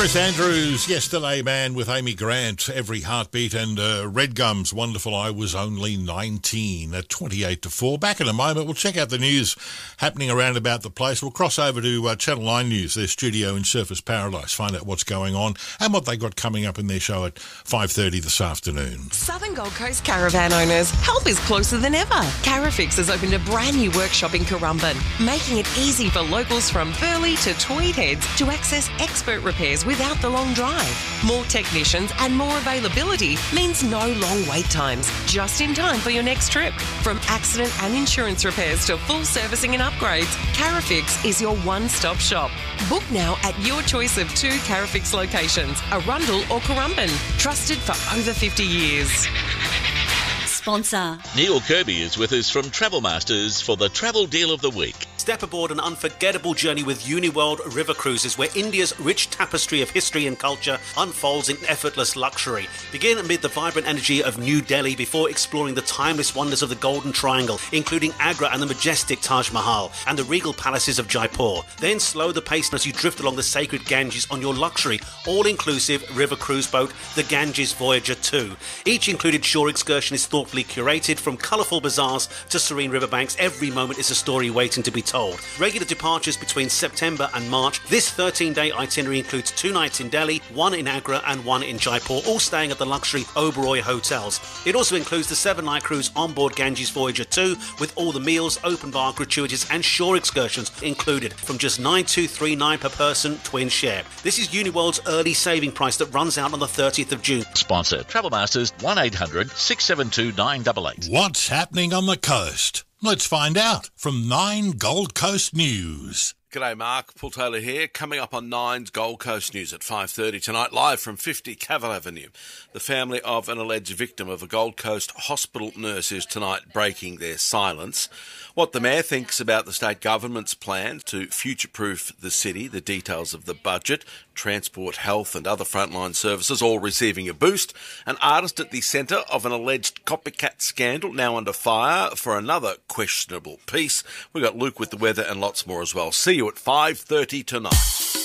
Chris Andrews, Yesterday Man with Amy Grant, Every Heartbeat, and Red Gum's Wonderful I Was Only 19 at 28 to 4. Back in a moment, we'll check out the news happening around about the place. We'll cross over to Channel 9 News, their studio in Surfers Paradise, find out what's going on and what they got coming up in their show at 5:30 this afternoon. Southern Gold Coast caravan owners, help is closer than ever. Carafix has opened a brand new workshop in Currumbin, making it easy for locals from Burleigh to Tweed Heads to access expert repairs without the long drive. More technicians and more availability means no long wait times, just in time for your next trip. From accident and insurance repairs to full servicing and upgrades, Carafix is your one-stop shop. Book now at your choice of 2 Carafix locations, Arundel or Currumbin, trusted for over 50 years. Sponsor. Neil Kirby is with us from Travel Masters for the Travel Deal of the Week. Step aboard an unforgettable journey with Uniworld River Cruises, where India's rich tapestry of history and culture unfolds in effortless luxury. Begin amid the vibrant energy of New Delhi before exploring the timeless wonders of the Golden Triangle, including Agra and the majestic Taj Mahal, and the regal palaces of Jaipur. Then slow the pace as you drift along the sacred Ganges on your luxury, all-inclusive river cruise boat, the Ganges Voyager 2. Each included shore excursion is thoughtfully curated, from colourful bazaars to serene riverbanks. Every moment is a story waiting to be told. Regular departures between September and March. This 13-day itinerary includes 2 nights in Delhi, 1 in Agra and 1 in Jaipur, all staying at the luxury Oberoi hotels. It also includes the 7-night cruise on board Ganges Voyager 2 with all the meals, open bar, gratuities and shore excursions included, from just $9,239 per person, twin share. This is Uniworld's early saving price that runs out on the 30th of June. Sponsor Travel Masters, 1-800-672-988. What's happening on the coast? Let's find out from 9 Gold Coast News. G'day Mark, Paul Taylor here. Coming up on 9's Gold Coast News at 5:30 tonight, live from 50 Cavill Avenue. The family of an alleged victim of a Gold Coast hospital nurse is tonight breaking their silence. What the Mayor thinks about the state government's plan to future-proof the city, the details of the budget, transport, health and other frontline services all receiving a boost. An artist at the centre of an alleged copycat scandal now under fire for another questionable piece. We've got Luke with the weather and lots more as well. See you at 5:30 tonight.